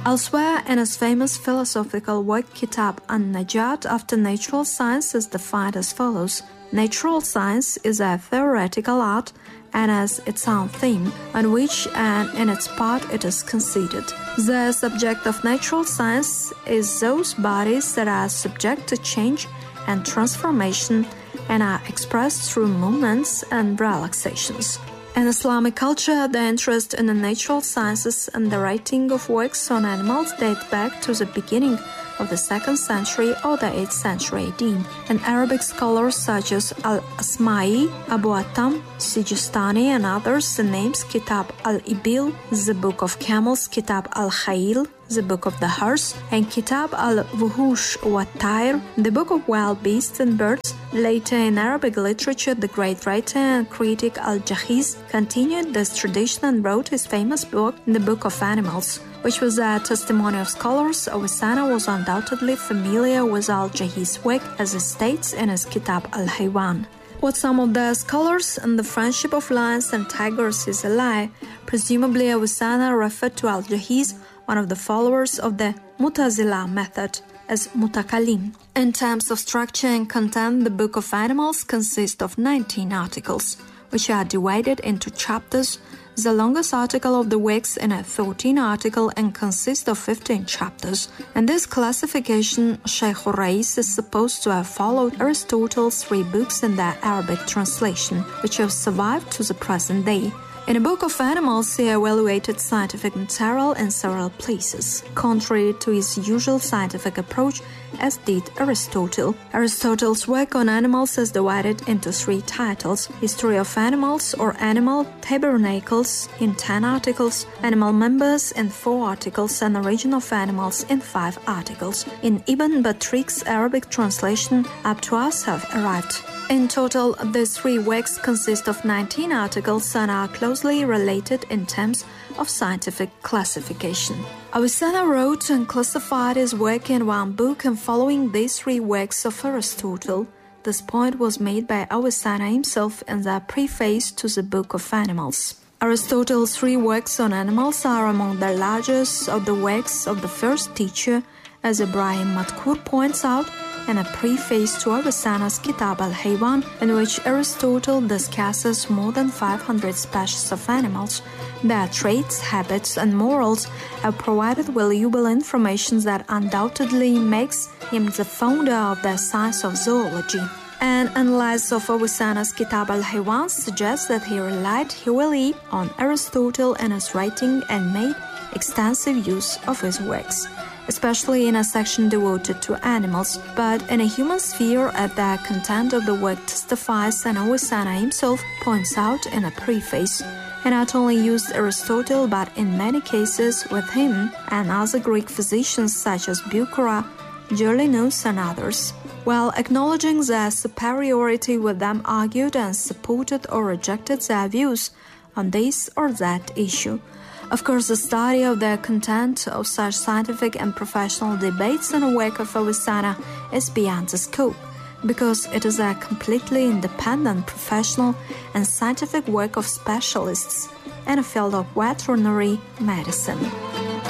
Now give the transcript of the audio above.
Elsewhere, in his famous philosophical work Kitab an-Najat, after natural science is defined as follows: natural science is a theoretical art and has its own theme, on which and in its part it is conceded. The subject of natural science is those bodies that are subject to change and transformation and are expressed through movements and relaxations. In Islamic culture, the interest in the natural sciences and the writing of works on animals date back to the beginning of the 2nd century or the 8th century AD, and Arabic scholars such as Al-Asma'i, Abu Attam, Sijistani, and others the names Kitab al-Ibil, the Book of Camels, Kitab al-Khayl, the Book of the Horse, and Kitab al-Wuhush wa Tayr, the Book of Wild Beasts and Birds. Later in Arabic literature, the great writer and critic Al-Jahiz continued this tradition and wrote his famous book, the Book of Animals, which was a testimony of scholars. Avicenna was undoubtedly familiar with Al-Jahiz's work, as he states in his Kitab al-Haywan. What some of the scholars and the friendship of lions and tigers is a lie. Presumably, Avicenna referred to Al-Jahiz, one of the followers of the Mutazila method, as mutakalim. In terms of structure and content, the Book of Animals consists of 19 articles, which are divided into chapters. The longest article of the works is a 13 article and consists of 15 chapters. In this classification, Sheikh Rais is supposed to have followed Aristotle's 3 books in their Arabic translation, which have survived to the present day. In a Book of Animals, he evaluated scientific material in several places, contrary to his usual scientific approach, as did Aristotle. Aristotle's work on animals is divided into 3 titles: History of Animals or Animal Tabernacles in 10 articles, Animal Members in 4 articles, and Origin of Animals in 5 articles. In Ibn Battrik's Arabic translation, up to us have arrived. In total, these 3 works consist of 19 articles and are closely related in terms of scientific classification. Avicenna wrote and classified his work in one book, and following these 3 works of Aristotle, this point was made by Avicenna himself in the preface to the Book of Animals. Aristotle's 3 works on animals are among the largest of the works of the first teacher, as Ibrahim Matkur points out in a preface to Avicenna's Kitab al-Haywan, in which Aristotle discusses more than 500 species of animals. Their traits, habits, and morals have provided valuable information that undoubtedly makes him the founder of the science of zoology. An analysis of Avicenna's Kitab al-Haywan suggests that he relied heavily on Aristotle in his writing and made extensive use of his works, especially in a section devoted to animals. But in a human sphere, the content of the work testifies, and Avicenna himself points out in a preface, he not only used Aristotle, but in many cases with him and other Greek physicians such as Bucera, Gerlinus, and others. While acknowledging their superiority, with them argued and supported or rejected their views on this or that issue. Of course, the study of the content of such scientific and professional debates in a work of Avicenna is beyond the scope, because it is a completely independent professional and scientific work of specialists in a field of veterinary medicine.